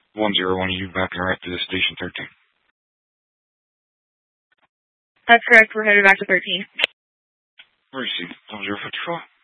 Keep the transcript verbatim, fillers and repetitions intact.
one zero one, you back and right to station thirteen. That's correct. We're headed back to thirteen. Receive one zero five four.